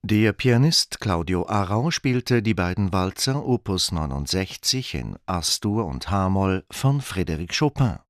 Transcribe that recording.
Der Pianist Claudio Arrau spielte die beiden Walzer Opus 69 in As-Dur und h-Moll von Frédéric Chopin.